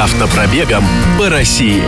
Автопробегом по России.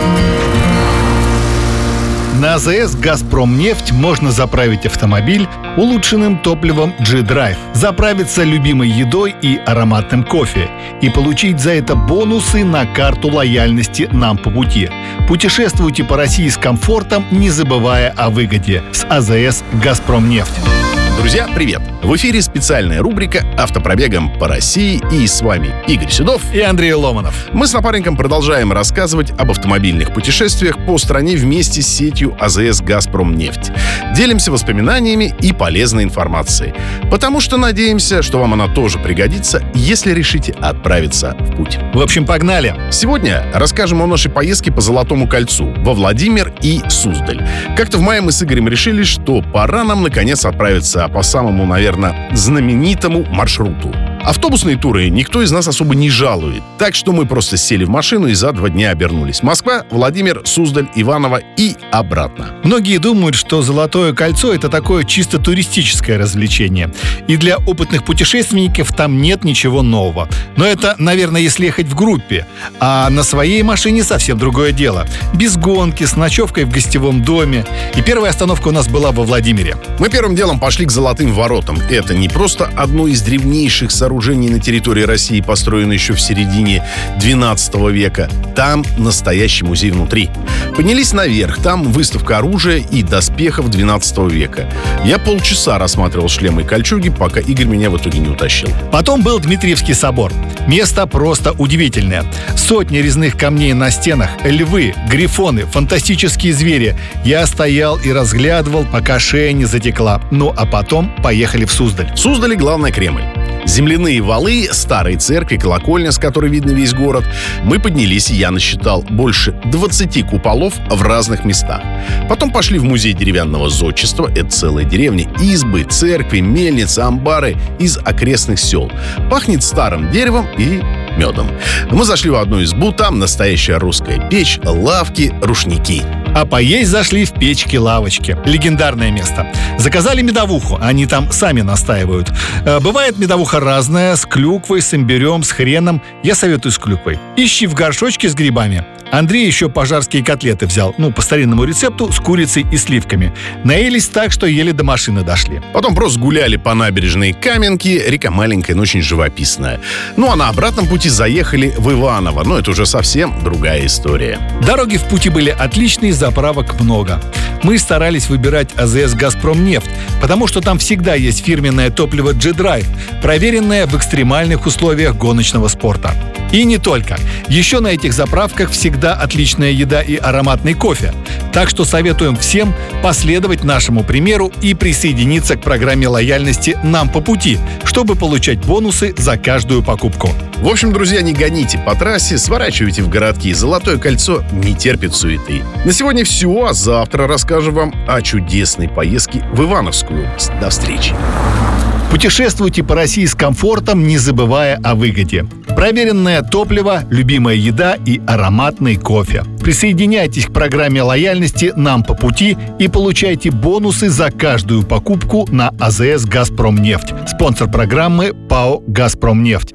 На АЗС «Газпромнефть» можно заправить автомобиль улучшенным топливом G-Drive, заправиться любимой едой и ароматным кофе и получить за это бонусы на карту лояльности «Нам по пути». Путешествуйте по России с комфортом, не забывая о выгоде. С АЗС «Газпромнефть». Друзья, привет! В эфире специальная рубрика «Автопробегом по России», и с вами Игорь Седов и Андрей Ломанов. Мы с напарником продолжаем рассказывать об автомобильных путешествиях по стране вместе с сетью АЗС «Газпромнефть». Делимся воспоминаниями и полезной информацией, потому что надеемся, что вам она тоже пригодится, если решите отправиться в путь. В общем, погнали! Сегодня расскажем о нашей поездке по Золотому кольцу во Владимир и Суздаль. Как-то в мае мы с Игорем решили, что пора нам наконец отправиться по самому, наверное, знаменитому маршруту. Автобусные туры никто из нас особо не жалует, так что мы просто сели в машину и за 2 дня обернулись. Москва, Владимир, Суздаль, Иваново и обратно. Многие думают, что Золотое кольцо — это такое чисто туристическое развлечение. И для опытных путешественников там нет ничего нового. Но это, наверное, если ехать в группе. А на своей машине совсем другое дело. Без гонки, с ночевкой в гостевом доме. И первая остановка у нас была во Владимире. Мы первым делом пошли к Золотым воротам. Это не просто одно из древнейших сооружений на территории России, построено еще в середине 12 века. Там настоящий музей внутри. Поднялись наверх. Там выставка оружия и доспехов 12 века. Я полчаса рассматривал шлемы и кольчуги, пока Игорь меня в итоге не утащил. Потом был Дмитриевский собор. Место просто удивительное. Сотни резных камней на стенах, львы, грифоны, фантастические звери. Я стоял и разглядывал, пока шея не затекла. Ну а потом поехали в Суздаль. В Суздале главный Кремль. Земляные валы, старые церкви, колокольня, с которой видно весь город. Мы поднялись, и я насчитал больше 20 куполов в разных местах. Потом пошли в музей деревянного зодчества. Это целая деревня. Избы, церкви, мельницы, амбары из окрестных сел. Пахнет старым деревом и медом. Мы зашли в одну избу, там настоящая русская печь, лавки, рушники. А поесть зашли в печки-лавочки. Легендарное место. Заказали медовуху, они там сами настаивают. Бывает медовуха разная, с клюквой, с имбирем, с хреном. Я советую с клюквой. Ищи в горшочке с грибами. Андрей еще пожарские котлеты взял, по старинному рецепту, с курицей и сливками. Наелись так, что еле до машины дошли. Потом просто гуляли по набережной Каменки. Река маленькая, но очень живописная. А на обратном пути заехали в Иваново. Но это уже совсем другая история. Дороги в пути были отличные, заправок много. Мы старались выбирать АЗС «Газпромнефть», потому что там всегда есть фирменное топливо G-Drive, проверенное в экстремальных условиях гоночного спорта. И не только. Еще на этих заправках всегда отличная еда и ароматный кофе. Так что советуем всем последовать нашему примеру и присоединиться к программе лояльности «Нам по пути», чтобы получать бонусы за каждую покупку. В общем, друзья, не гоните по трассе, сворачивайте в городки. Золотое кольцо не терпит суеты. На сегодня все, а завтра расскажем вам о чудесной поездке в Ивановскую область. До встречи! Путешествуйте по России с комфортом, не забывая о выгоде. Проверенное топливо, любимая еда и ароматный кофе. Присоединяйтесь к программе лояльности «Нам по пути» и получайте бонусы за каждую покупку на АЗС «Газпромнефть». Спонсор программы ПАО «Газпромнефть».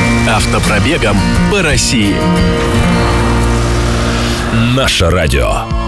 Автопробегом по России. Наше радио.